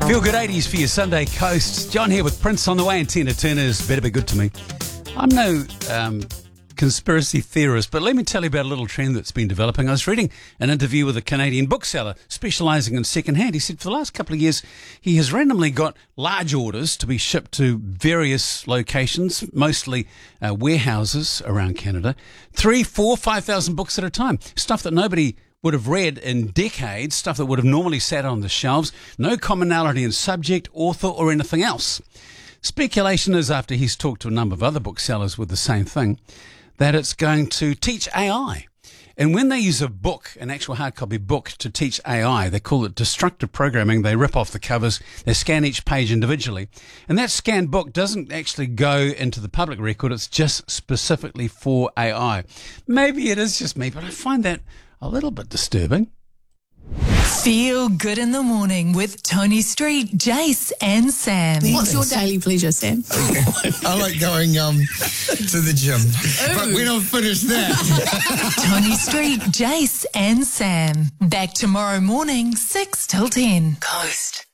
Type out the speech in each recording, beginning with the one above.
Feel good 80s for your Sunday coast. John here with Prince on the way and Tina Turner's Better Be Good to Me. I'm no conspiracy theorist, but let me tell you about a little trend that's been developing. I was reading an interview with a Canadian bookseller specialising in secondhand. He said for the last couple of years he has randomly got large orders to be shipped to various locations, mostly warehouses around Canada. 3,000, 4,000, 5,000 books at a time. Stuff that nobody would have read in decades, stuff that would have normally sat on the shelves, no commonality in subject, author or anything else. Speculation is, after he's talked to a number of other booksellers with the same thing, that it's going to teach AI. And when they use a book, an actual hard copy book, to teach AI, they call it destructive programming. They rip off the covers, they scan each page individually. And that scanned book doesn't actually go into the public record, it's just specifically for AI. Maybe it is just me, but I find that a little bit disturbing. Feel good in the morning with Tony Street, Jace and Sam. What's your daily pleasure, Sam? I like going to the gym. But we don't finish that. Tony Street, Jace and Sam. Back tomorrow morning, 6 till 10. Coast.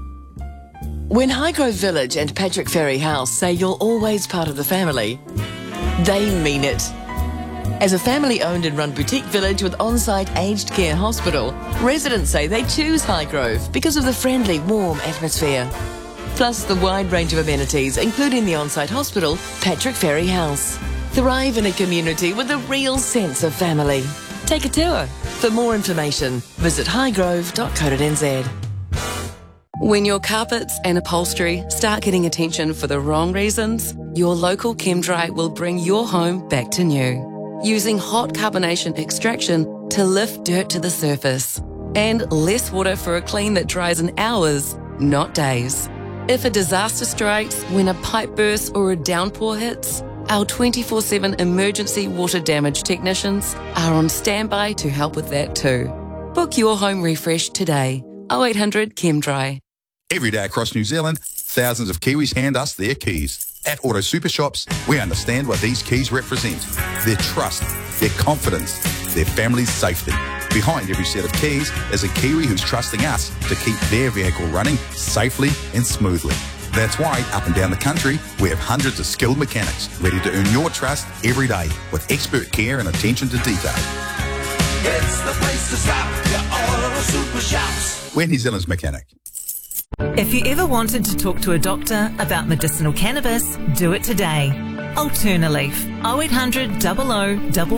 When Highgrove Village and Patrick Ferry House say you're always part of the family, they mean it. As a family-owned and run boutique village with on-site aged care hospital, residents say they choose Highgrove because of the friendly, warm atmosphere. Plus the wide range of amenities, including the on-site hospital, Patrick Ferry House. Thrive in a community with a real sense of family. Take a tour. For more information, visit highgrove.co.nz. When your carpets and upholstery start getting attention for the wrong reasons, your local ChemDry will bring your home back to new. Using hot carbonation extraction to lift dirt to the surface. And less water for a clean that dries in hours, not days. If a disaster strikes when a pipe bursts or a downpour hits, our 24/7 emergency water damage technicians are on standby to help with that too. Book your home refresh today. 0800 ChemDry. Every day across New Zealand, thousands of Kiwis hand us their keys. At Auto Super Shops, we understand what these keys represent. Their trust, their confidence, their family's safety. Behind every set of keys is a Kiwi who's trusting us to keep their vehicle running safely and smoothly. That's why, up and down the country, we have hundreds of skilled mechanics ready to earn your trust every day with expert care and attention to detail. It's the place to stop, your Auto Super Shops. We're New Zealand's mechanic. If you ever wanted to talk to a doctor about medicinal cannabis, do it today. Alternaleaf, 0800 00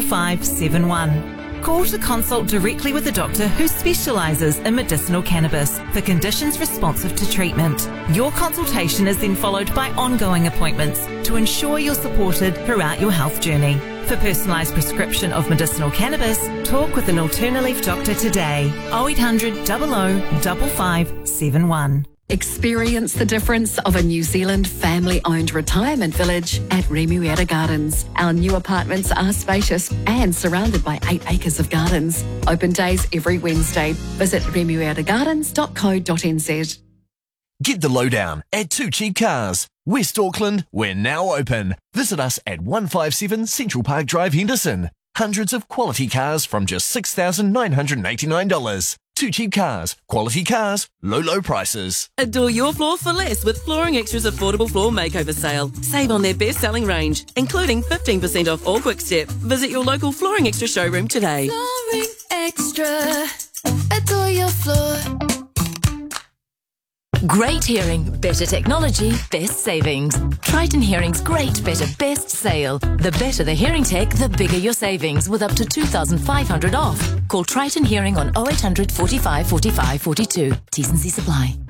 5571. Call to consult directly with a doctor who specialises in medicinal cannabis for conditions responsive to treatment. Your consultation is then followed by ongoing appointments to ensure you're supported throughout your health journey. For personalised prescription of medicinal cannabis, talk with an Alternaleaf doctor today. 0800 00 5571. Experience the difference of a New Zealand family-owned retirement village at Remuera Gardens. Our new apartments are spacious and surrounded by 8 acres of gardens. Open days every Wednesday. Visit remueragardens.co.nz. Get the lowdown at Two Cheap Cars. West Auckland, we're now open. Visit us at 157 Central Park Drive, Henderson. Hundreds of quality cars from just $6,989. Two Cheap Cars. Quality cars, low prices. Adore your floor for less with Flooring Extra's affordable floor makeover sale. Save on their best-selling range, including 15% off all Quick Step. Visit your local Flooring Extra showroom today. Flooring Extra. Adore your floor. Great hearing, better technology, best savings. Triton Hearing's great, better, best sale. The better the hearing tech, the bigger your savings with up to $2,500 off. Call Triton Hearing on 0800 45 45 42. T's and C's apply.